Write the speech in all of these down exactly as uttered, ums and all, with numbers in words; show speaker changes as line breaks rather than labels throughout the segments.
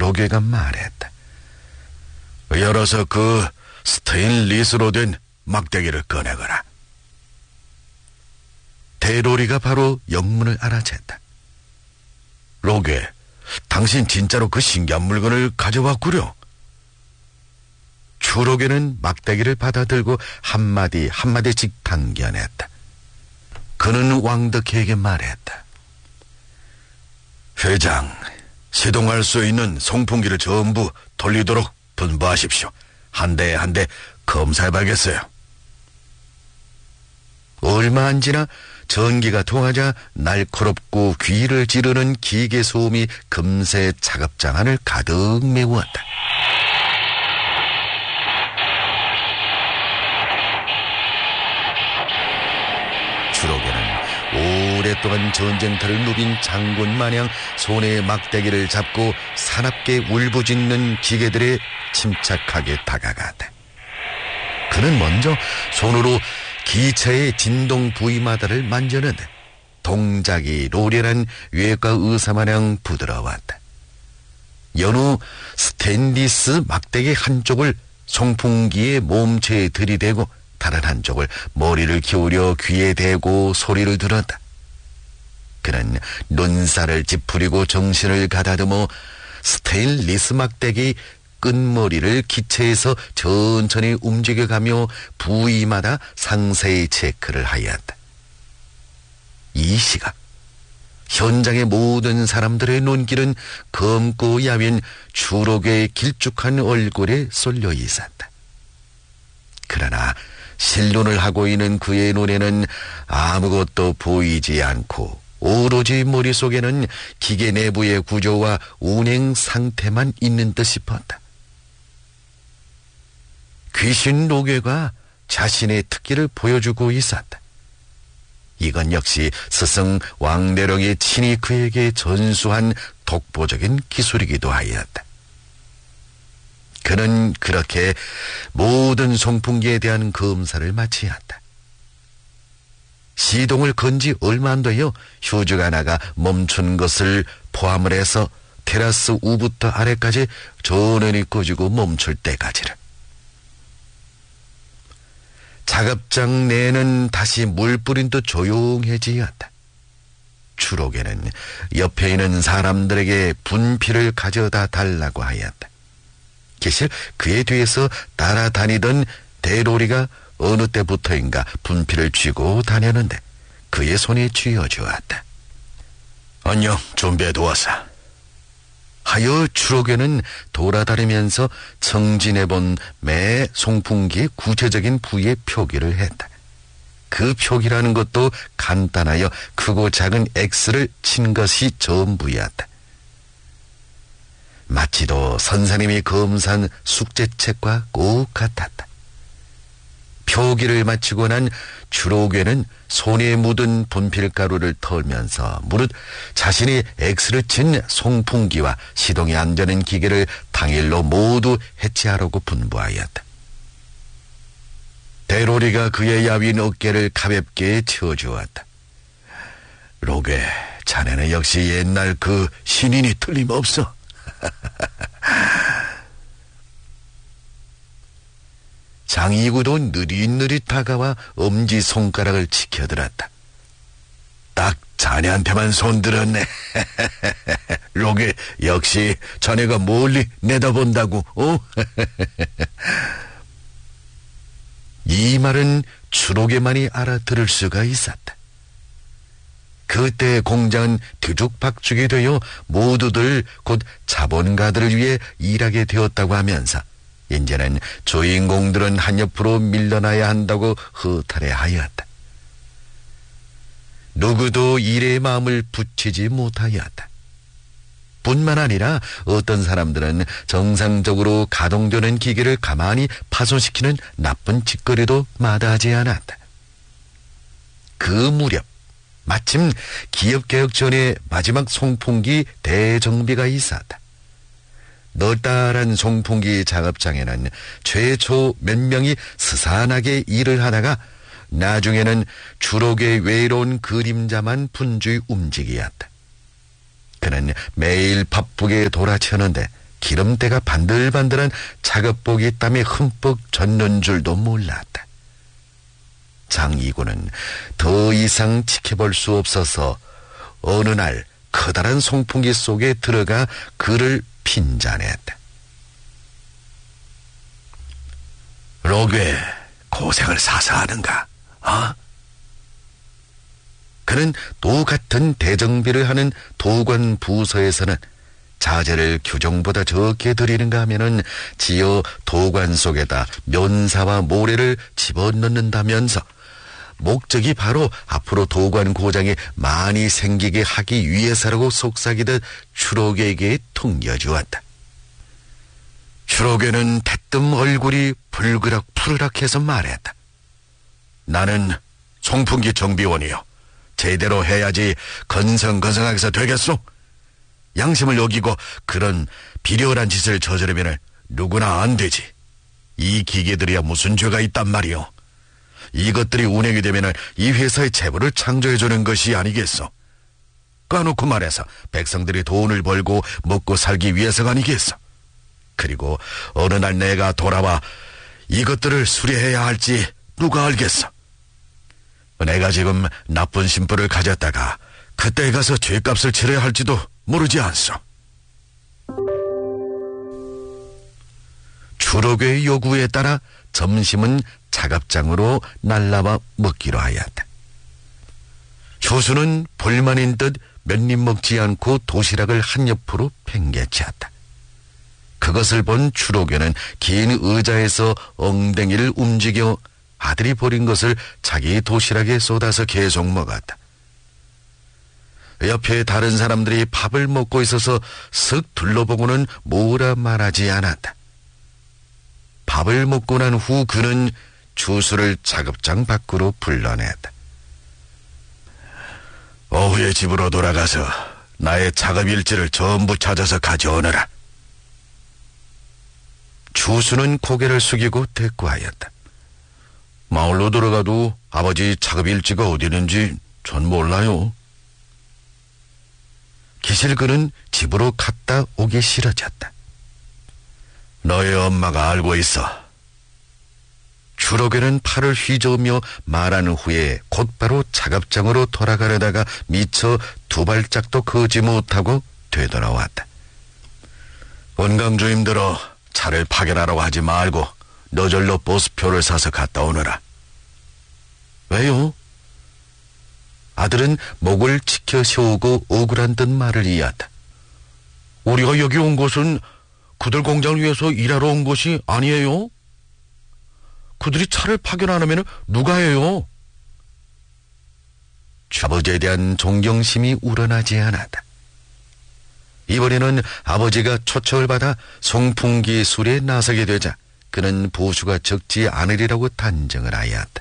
로게가 말했다. 열어서 그 스테인리스로 된 막대기를 꺼내거라. 대로리가 바로 영문을 알아챘다. 로게, 당신 진짜로 그 신기한 물건을 가져왔구려. 추로게는 막대기를 받아들고 한마디 한마디씩 단견했다. 그는 왕덕회에게 말했다. 회장, 시동할 수 있는 송풍기를 전부 돌리도록 분부하십시오. 한 대 한 대 검사해봐야겠어요. 얼마 안 지나 전기가 통하자 날카롭고 귀를 찌르는 기계 소음이 금세 작업장 안을 가득 메웠다. 추로게는 오랫동안 전쟁터를 누빈 장군 마냥 손에 막대기를 잡고 사납게 울부짖는 기계들에 침착하게 다가갔다. 그는 먼저 손으로 기체의 진동 부위마다를 만졌는데 동작이 로레란 외과 의사 마냥 부드러웠다. 연후 스테인리스 막대기 한쪽을 송풍기의 몸체에 들이대고 다른 한쪽을 머리를 기울여 귀에 대고 소리를 들었다. 그는 눈살을 찌푸리고 정신을 가다듬어 스테인리스 막대기 끝머리를 기체에서 천천히 움직여가며 부위마다 상세히 체크를 하였다. 이 시각 현장의 모든 사람들의 눈길은 검고 야윈 추록의 길쭉한 얼굴에 쏠려 있었다. 그러나 실눈을 하고 있는 그의 눈에는 아무것도 보이지 않고 오로지 머릿속에는 기계 내부의 구조와 운행 상태만 있는 듯 싶었다. 귀신 로게가 자신의 특기를 보여주고 있었다. 이건 역시 스승 왕대령이 친히 그에게 전수한 독보적인 기술이기도 하였다. 그는 그렇게 모든 송풍기에 대한 검사를 마치었다. 시동을 건 지 얼마 안 되어 휴즈가 나가 멈춘 것을 포함을 해서 테라스 우부터 아래까지 전원이 꺼지고 멈출 때까지를. 작업장 내는 다시 물 뿌린 듯 조용해지었다. 추록에는 옆에 있는 사람들에게 분필을 가져다 달라고 하였다. 사실 그의 뒤에서 따라다니던 대로리가 어느 때부터인가 분필을 쥐고 다녔는데 그의 손에 쥐어주었다. 안녕, 준비해두었어. 하여 추록에는 돌아다니면서 청진해본 매 송풍기의 구체적인 부위의 표기를 했다. 그 표기라는 것도 간단하여 크고 작은 X를 친 것이 전부였다. 마치도 선생님이 검사한 숙제책과 꼭 같았다. 표기를 마치고 난 추록에는 손에 묻은 분필가루를 털면서 무릇 자신이 X를 친 송풍기와 시동이 안 되는 기계를 당일로 모두 해체하라고 분부하였다. 대로리가 그의 야윈 어깨를 가볍게 채워주었다. 로게, 자네는 역시 옛날 그 신인이 틀림없어. 장이구도 느릿느릿 다가와 엄지손가락을 치켜들었다. 딱 자네한테만 손들었네. 로게, 역시 자네가 멀리 내다본다고. 어? 이 말은 추록에만이 알아들을 수가 있었다. 그때 공장은 뒤죽박죽이 되어 모두들 곧 자본가들을 위해 일하게 되었다고 하면서 이제는 주인공들은 한옆으로 밀려나야 한다고 허탈해하였다. 누구도 일의 마음을 붙이지 못하였다. 뿐만 아니라 어떤 사람들은 정상적으로 가동되는 기계를 가만히 파손시키는 나쁜 짓거리도 마다하지 않았다. 그 무렵 마침 기업개혁 전에 마지막 송풍기 대정비가 있었다. 널따란 송풍기 작업장에는 최초 몇 명이 스산하게 일을 하다가 나중에는 추록의 외로운 그림자만 분주히 움직이었다. 그는 매일 바쁘게 돌아쳤는데 기름때가 반들반들한 작업복이 땀에 흠뻑 젖는 줄도 몰랐다. 장이구는 더 이상 지켜볼 수 없어서 어느 날 커다란 송풍기 속에 들어가 그를 핀잔했다. 로괴, 고생을 사서 하는가? 어? 그는 도 같은 대정비를 하는 도관 부서에서는 자재를 규정보다 적게 들이는가 하면은 지어 도관 속에다 면사와 모래를 집어넣는다면서 목적이 바로 앞으로 도관 고장이 많이 생기게 하기 위해서라고 속삭이듯 추록에게 통여주었다. 추록에는 대뜸 얼굴이 불그락 푸르락해서 말했다. 나는 송풍기 정비원이요. 제대로 해야지 건성건성하게서 되겠소? 양심을 어기고 그런 비련한 짓을 저지르면 누구나 안 되지. 이 기계들이야 무슨 죄가 있단 말이오. 이것들이 운행이 되면 이 회사의 재벌을 창조해주는 것이 아니겠소. 까놓고 말해서 백성들이 돈을 벌고 먹고 살기 위해서가 아니겠소. 그리고 어느 날 내가 돌아와 이것들을 수리해야 할지 누가 알겠어. 내가 지금 나쁜 심부를 가졌다가 그때 가서 죄값을 치러야 할지도 모르지 않소. 추록의 요구에 따라 점심은 작업장으로 날라와 먹기로 하였다. 효수는 볼만인 듯 몇 입 먹지 않고 도시락을 한 옆으로 팽개쳤다. 그것을 본 추록에는 긴 의자에서 엉덩이를 움직여 아들이 버린 것을 자기 도시락에 쏟아서 계속 먹었다. 옆에 다른 사람들이 밥을 먹고 있어서 쓱 둘러보고는 뭐라 말하지 않았다. 밥을 먹고 난 후 그는 추수를 작업장 밖으로 불러냈다. 오후에 집으로 돌아가서 나의 작업 일지를 전부 찾아서 가져오너라. 추수는 고개를 숙이고 대꾸하였다. 마을로 들어가도 아버지 작업 일지가 어디 있는지 전 몰라요. 기실 그는 집으로 갔다 오기 싫어졌다. 너의 엄마가 알고 있어. 추록에는 팔을 휘저으며 말한 후에 곧바로 작업장으로 돌아가려다가 미처 두 발짝도 걷지 못하고 되돌아왔다. 원강주임들어 차를 파견하라고 하지 말고 너절로 버스표를 사서 갔다 오너라. 왜요? 아들은 목을 치켜 세우고 억울한 듯 말을 이었다. 우리가 여기 온 것은 그들 공장을 위해서 일하러 온 것이 아니에요? 그들이 차를 파견 안 하면 누가 해요? 아버지에 대한 존경심이 우러나지 않았다. 이번에는 아버지가 초청을 받아 송풍기 수리에 나서게 되자 그는 보수가 적지 않으리라고 단정을 하였다.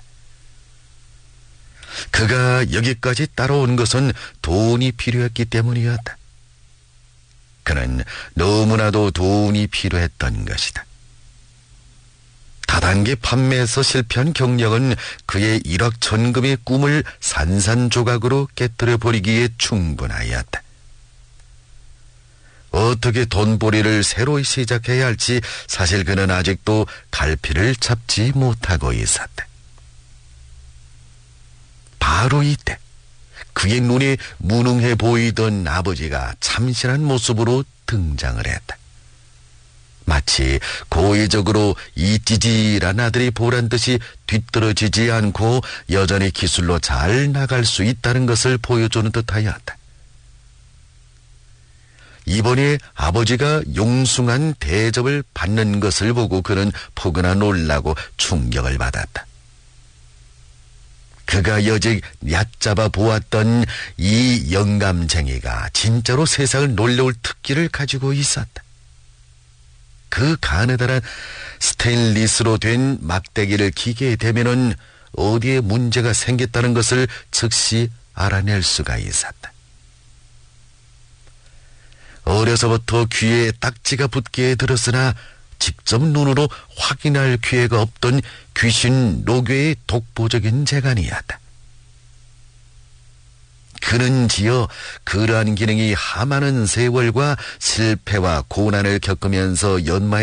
그가 여기까지 따라온 것은 돈이 필요했기 때문이었다. 그는 너무나도 돈이 필요했던 것이다. 다단계 판매에서 실패한 경력은 그의 일확천금의 꿈을 산산조각으로 깨뜨려 버리기에 충분하였다. 어떻게 돈벌이를 새로 시작해야 할지 사실 그는 아직도 갈피를 잡지 못하고 있었다. 바로 이때 그의 눈에 무능해 보이던 아버지가 참신한 모습으로 등장을 했다. 마치 고의적으로 이 찌질한 아들이 보란 듯이 뒤떨어지지 않고 여전히 기술로 잘 나갈 수 있다는 것을 보여주는 듯하였다. 이번에 아버지가 용숭한 대접을 받는 것을 보고 그는 포근하 놀라고 충격을 받았다. 그가 여직 얕잡아 보았던 이 영감쟁이가 진짜로 세상을 놀려올 특기를 가지고 있었다. 그 가느다란 스테인리스로 된 막대기를 기계에 대면은 어디에 문제가 생겼다는 것을 즉시 알아낼 수가 있었다. 어려서부터 귀에 딱지가 붙게 들었으나 직접 눈으로 확인할 기회가 없던 귀신 노교의 독보적인 재간이었다. 그는 지어 그러한 기능이 하많은 세월과 실패와 고난을 겪으면서 연마해